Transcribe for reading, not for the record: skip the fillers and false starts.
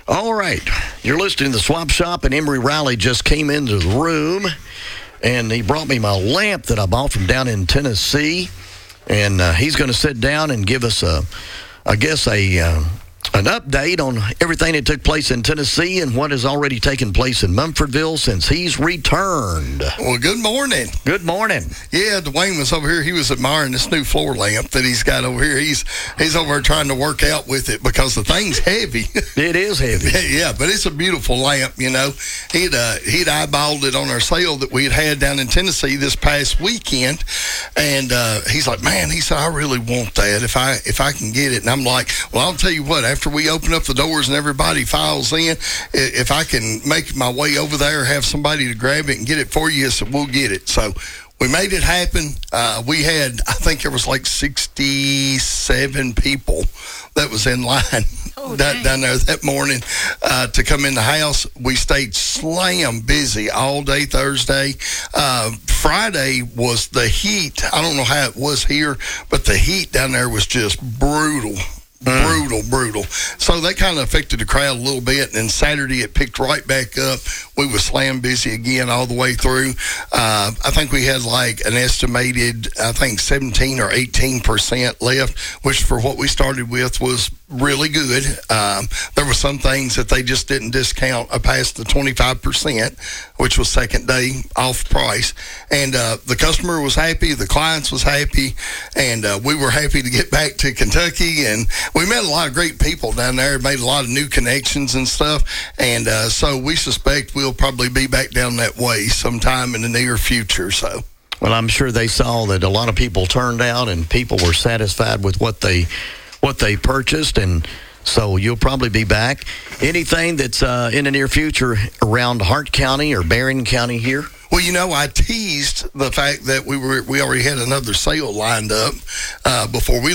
All right. You're listening to the Swap Shop, and Emery Riley just came into the room, and he brought me my lamp that I bought from down in Tennessee. And he's going to sit down and give us, an update on everything that took place in Tennessee and what has already taken place in Mumfordville since he's returned. Well, good morning. Good morning. Yeah, Dwayne was over here. He was admiring this new floor lamp that he's got over here. He's over there trying to work out with it because the thing's heavy. It is heavy. Yeah, but it's a beautiful lamp, you know. He'd eyeballed it on our sale that we had down in Tennessee this past weekend, and he's like, man, he said, I really want that if I can get it. And I'm like, well, I'll tell you what, after we open up the doors and everybody files in, if I can make my way over there, have somebody to grab it and get it for you, so we'll get it. So we made it happen. We had, I think there was like 67 people that was in line down there that morning to come in the house. We stayed slam busy all day Thursday. Friday was the heat. I don't know how it was here, but the heat down there was just brutal. Brutal. So that kind of affected the crowd a little bit. And then Saturday it picked right back up. We were slam busy again all the way through. I think we had like an estimated, 17 or 18% left, which for what we started with was really good. There were some things that they just didn't discount past the 25%, which was second day off price. And the customer was happy, the clients was happy, and we were happy to get back to Kentucky. And we met a lot of great people down there, made a lot of new connections and stuff. And so we suspect we'll probably be back down that way sometime in the near future. So. Well, I'm sure they saw that a lot of people turned out and people were satisfied with what they purchased, and so you'll probably be back. Anything that's in the near future around Hart County or Barron County here? Well, you know, I teased the fact that we already had another sale lined up before we